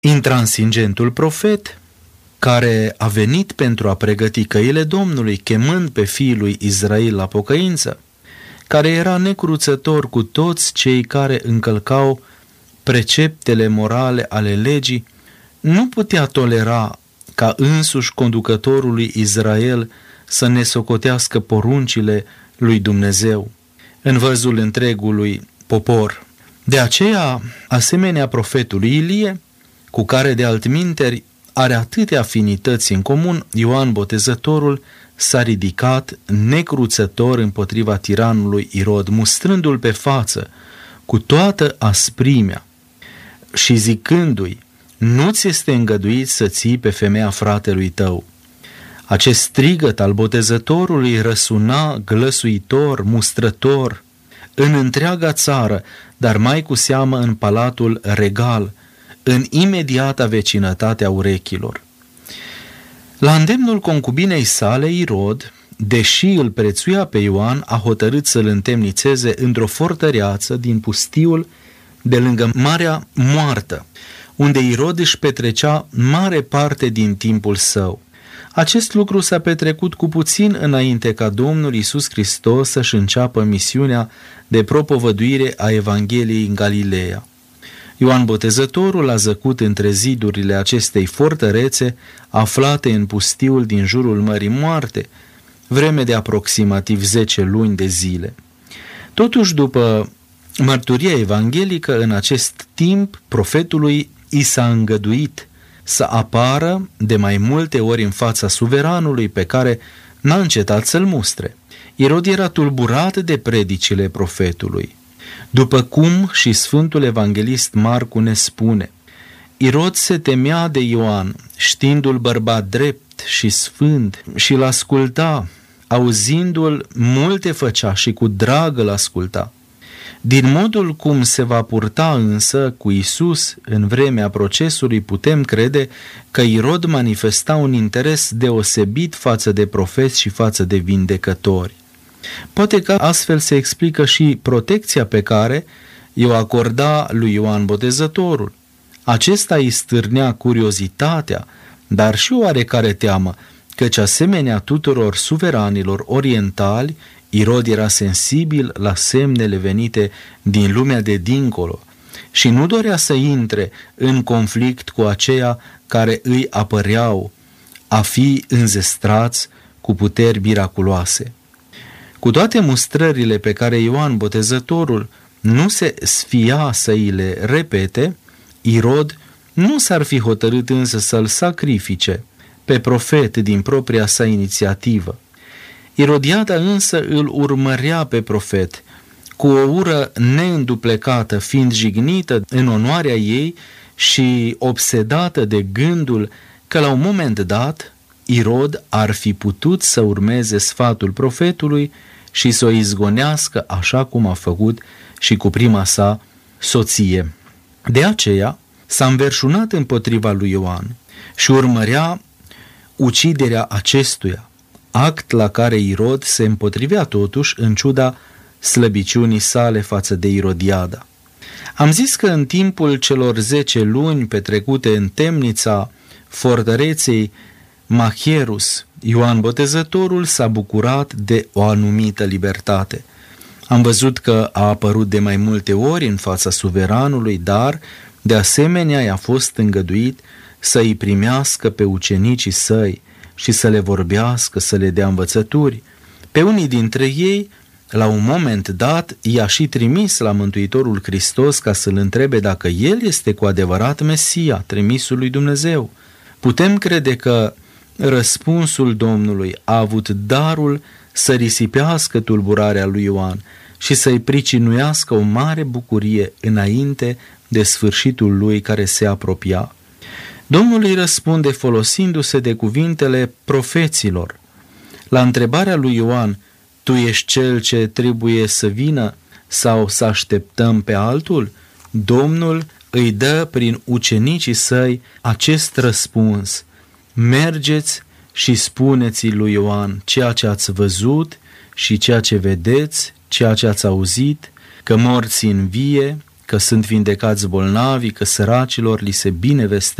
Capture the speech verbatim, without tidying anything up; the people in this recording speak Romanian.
Intransigentul profet, care a venit pentru a pregăti căile Domnului, chemând pe fiii lui Israel la pocăință, care era necruțător cu toți cei care încălcau preceptele morale ale legii, nu putea tolera ca însuși conducătorul lui Israel să ne socotească poruncile lui Dumnezeu în văzul întregului popor. De aceea, asemenea profetului Ilie, cu care de altminteri are atâtea afinități în comun, Ioan Botezătorul s-a ridicat necruțător împotriva tiranului Irod, mustrându-l pe față cu toată asprimea și zicându-i: nu-ți este îngăduit să ții pe femeia fratelui tău. Acest strigăt al Botezătorului răsuna glăsuitor, mustrător în întreaga țară, dar mai cu seamă în palatul regal, în imediata vecinătate a urechilor. La îndemnul concubinei sale, Irod, deși îl prețuia pe Ioan, a hotărât să-l întemnițeze într-o fortăreață din pustiul de lângă Marea Moartă, unde Irod își petrecea mare parte din timpul său. Acest lucru s-a petrecut cu puțin înainte ca Domnul Iisus Hristos să-și înceapă misiunea de propovăduire a Evangheliei în Galileea. Ioan Botezătorul a zăcut între zidurile acestei fortărețe, aflate în pustiul din jurul Mării Moarte, vreme de aproximativ zece luni de zile. Totuși, după mărturia evanghelică, în acest timp, profetului i s-a îngăduit să apară de mai multe ori în fața suveranului, pe care n-a încetat să-l mustre. Irod era tulburat de predicile profetului. După cum și Sfântul Evanghelist Marcu ne spune, Irod se temea de Ioan, știindu-l bărbat drept și sfânt, și l asculta, auzindu-l multe făcea și cu drag îl asculta. Din modul cum se va purta însă cu Iisus în vremea procesului, putem crede că Irod manifesta un interes deosebit față de profeți și față de vindecători. Poate că astfel se explică și protecția pe care i-o acorda lui Ioan Botezătorul. Acesta îi stârnea curiozitatea, dar și oarecare teamă, căci asemenea tuturor suveranilor orientali, Irod era sensibil la semnele venite din lumea de dincolo și nu dorea să intre în conflict cu aceia care îi apăreau a fi înzestrați cu puteri miraculoase. Cu toate mustrările pe care Ioan Botezătorul nu se sfia să îi le repete, Irod nu s-ar fi hotărât însă să-l sacrifice pe profet din propria sa inițiativă. Irodiada însă îl urmărea pe profet cu o ură neînduplecată, fiind jignită în onoarea ei și obsedată de gândul că la un moment dat Irod ar fi putut să urmeze sfatul profetului și să o izgonească așa cum a făcut și cu prima sa soție. De aceea s-a înverșunat împotriva lui Ioan și urmărea uciderea acestuia, act la care Irod se împotrivea totuși în ciuda slăbiciunii sale față de Irodiada. Am zis că în timpul celor zece luni petrecute în temnița fortăreței Machierus, Ioan Botezătorul s-a bucurat de o anumită libertate. Am văzut că a apărut de mai multe ori în fața suveranului, dar de asemenea i-a fost îngăduit să îi primească pe ucenicii săi și să le vorbească, să le dea învățături. Pe unii dintre ei, la un moment dat, i-a și trimis la Mântuitorul Hristos ca să-l întrebe dacă el este cu adevărat Mesia, trimisul lui Dumnezeu. Putem crede că răspunsul Domnului a avut darul să risipească tulburarea lui Ioan și să-i pricinuiască o mare bucurie înainte de sfârșitul lui care se apropia. Domnul îi răspunde folosindu-se de cuvintele profeților. La întrebarea lui Ioan, tu ești cel ce trebuie să vină sau să așteptăm pe altul? Domnul îi dă prin ucenicii săi acest răspuns: mergeți și spuneți lui Ioan ceea ce ați văzut și ceea ce vedeți, ceea ce ați auzit, că morții învie, că sunt vindecați bolnavii, că săracilor li se binevestește